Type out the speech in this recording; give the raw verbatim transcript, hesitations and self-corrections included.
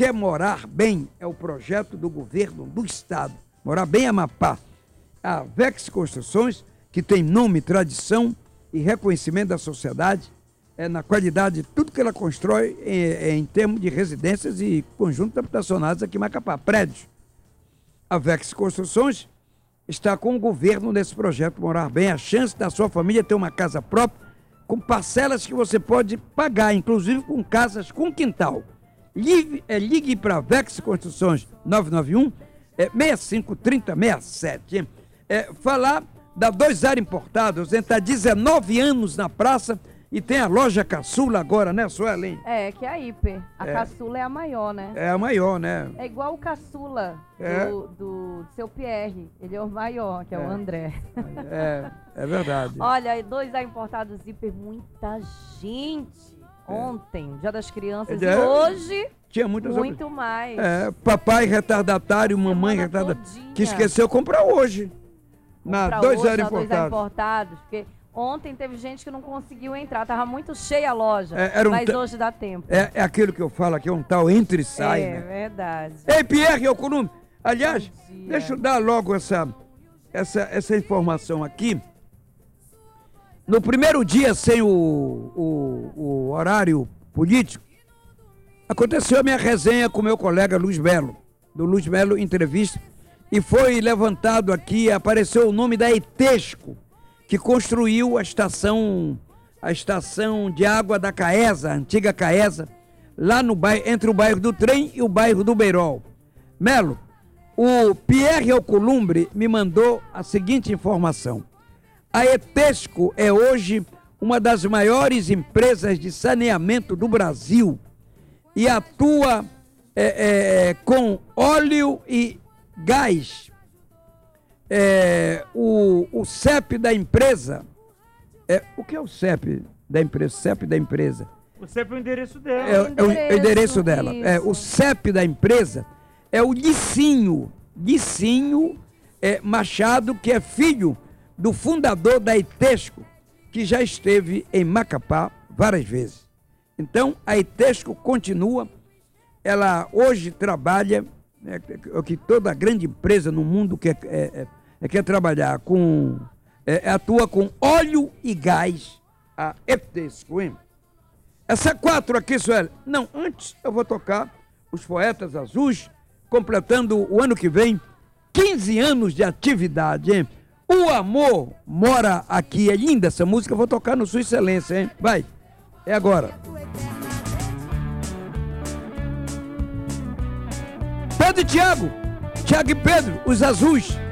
quer morar bem, é o projeto do governo do estado. Morar bem Amapá. A Vex Construções, que tem nome, tradição e reconhecimento da sociedade, é na qualidade de tudo que ela constrói em, em termos de residências e conjuntos habitacionais aqui em Macapá, prédios. A Vex Construções está com o governo nesse projeto Morar Bem, a chance da sua família ter uma casa própria, com parcelas que você pode pagar, inclusive com casas com quintal. Ligue, é, ligue para a Vex Construções nove nove um, é, seis cinco três zero seis sete. É, falar da Dois Ar Importados, está dezenove anos na praça e tem a loja Caçula agora, né, Suelen? É, que é a hiper. A É. Caçula é a maior, né? É a maior, né? É igual o Caçula É. do, do seu Pierre. Ele é o maior, que é, É. o André. É, é verdade. Olha, Dois A Importados hiper, muita gente. Ontem, Dia das Crianças, É. e hoje, Tinha muitas muito mais. É, papai retardatário, mamãe Semana retardatária, todinha. que esqueceu, compra hoje. Na Pra Dois hoje, Ar na Dois A Importados. Importados, porque ontem teve gente que não conseguiu entrar, tava muito cheia a loja, É, era um mas ta- hoje dá tempo. É, é aquilo que eu falo aqui, é um tal entre e sai, é né? verdade. Ei, Pierre Alcolumbre, aliás, Bom dia. deixa eu dar logo essa, essa, essa informação aqui. No primeiro dia sem o, o, o horário político, aconteceu a minha resenha com meu colega Luiz Melo, do Luiz Melo Entrevista, e foi levantado aqui, apareceu o nome da Etesco, que construiu a estação, a estação de água da Caesa, a antiga Caesa, lá no bairro, entre o bairro do Trem e o bairro do Beirol. Melo, o Pierre Alcolumbre me mandou a seguinte informação. A Etesco é hoje uma das maiores empresas de saneamento do Brasil e atua é, é, com óleo e gás. É, o, o C E P da empresa, é, o que é o C E P da empresa? C E P da empresa. O C E P é o endereço dela. É, é o, é o endereço dela. É, o isso. C E P da empresa é o Licinho, Licinho é, Machado, que é filho do fundador da Etesco, que já esteve em Macapá várias vezes. Então, a Etesco continua, ela hoje trabalha, né, que toda grande empresa no mundo quer, é, é, quer trabalhar com, é, atua com óleo e gás, a Etesco, hein? Essa quatro aqui, Sueli, não, antes eu vou tocar os Poetas Azuis, completando o ano que vem quinze anos de atividade, hein? O amor mora aqui, é linda essa música, eu vou tocar no Sua Excelência, hein? Vai, é agora. Pedro e Tiago, Tiago e Pedro, os Azuis.